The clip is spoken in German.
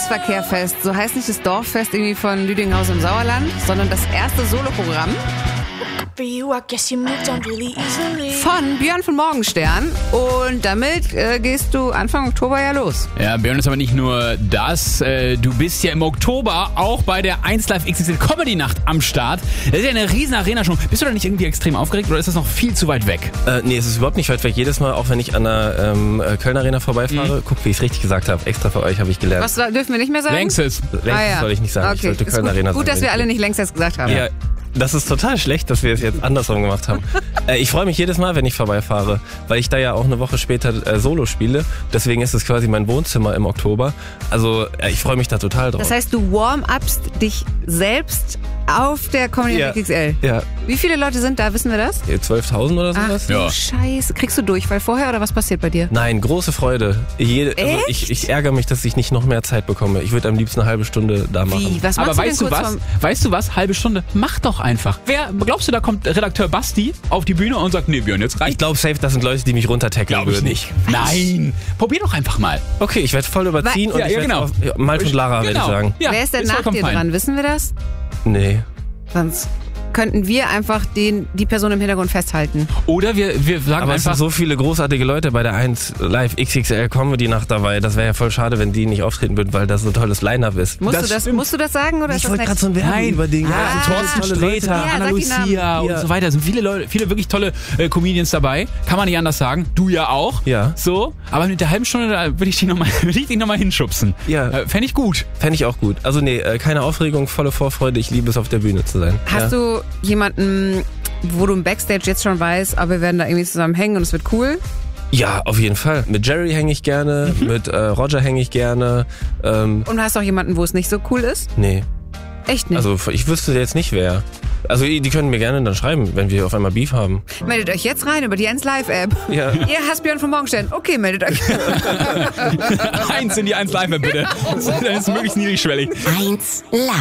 Berufsverkehrfest. So heißt nicht das Dorffest irgendwie von Lüdinghausen im Sauerland, sondern das erste Soloprogramm von Björn von Morgenstern. Und damit gehst du Anfang Oktober ja los. Ja, Björn ist aber nicht nur das. Du bist ja im Oktober auch bei der 1Live XXL Comedy Nacht am Start. Das ist ja eine riesen Arena schon. Bist du da nicht irgendwie extrem aufgeregt oder ist das noch viel zu weit weg? Nee, es ist überhaupt nicht weit weg. Jedes Mal, auch wenn ich an der Köln Arena vorbeifahre, guck, wie ich es richtig gesagt habe. Extra für euch habe ich gelernt. Was dürfen wir nicht mehr sagen? Längstes. Längstes soll ich nicht sagen. Okay. Ich sollte Köln Arena sagen. Gut, dass wir alle nicht längstes gesagt haben. Ja. Das ist total schlecht, dass wir es jetzt andersrum gemacht haben. Ich freue mich jedes Mal, wenn ich vorbeifahre, weil ich da ja auch eine Woche später Solo spiele. Deswegen ist es quasi mein Wohnzimmer im Oktober. Also ich freue mich da total drauf. Das heißt, du warm-upst dich selbst auf der Comedy Nacht XXL? Ja. Wie viele Leute sind da, wissen wir das? 12.000 oder sowas? Ach du Scheiße. Kriegst du Durchfall vorher oder was passiert bei dir? Nein, große Freude. Also ich ärgere mich, dass ich nicht noch mehr Zeit bekomme. Ich würde am liebsten eine halbe Stunde da machen. Wie? Was machst Aber du denn kurz weißt du was? Halbe Stunde, mach doch einfach. Glaubst du, da kommt Redakteur Basti auf die Bühne und sagt, nee Björn, jetzt reicht. Ich glaube safe, das sind Leute, die mich runtertackeln würden. Nicht. Nein. Probier doch einfach mal. Okay, ich werde voll überziehen und ich werde auf Malte und Lara, werde ich sagen. Ja, Wer ist denn nach dir dran? Wissen wir das? Nee. Sonst könnten wir einfach die Person im Hintergrund festhalten. Oder wir sagen aber es einfach... sind so viele großartige Leute bei der 1Live XXL Comedy Nacht dabei. Das wäre ja voll schade, wenn die nicht auftreten würden, weil das so ein tolles Line-Up ist. Musst du das sagen? Oder ich wollte gerade so ein Werbung über Dinge. Thorsten Sträter, Anna Lucia und so weiter. Es sind viele wirklich tolle Comedians dabei. Kann man nicht anders sagen. Du ja auch. Ja. So. Aber mit der halben Stunde würde ich dich nochmal hinschubsen. Ja. Fände ich gut. Fände ich auch gut. Also nee, keine Aufregung, volle Vorfreude. Ich liebe es, auf der Bühne zu sein. Hast du jemanden, wo du im Backstage jetzt schon weißt, aber wir werden da irgendwie zusammen hängen und es wird cool? Ja, auf jeden Fall. Mit Jerry hänge ich gerne, mit Roger hänge ich gerne. Und hast du auch jemanden, wo es nicht so cool ist? Nee. Echt nicht? Also ich wüsste jetzt nicht, wer. Also die können mir gerne dann schreiben, wenn wir auf einmal Beef haben. Meldet euch jetzt rein über die 1Live-App. Ja. Ihr hasst Björn von Morgenstern. Okay, meldet euch. Eins in die 1Live-App bitte. Das ist möglichst niedrigschwellig. 1Live.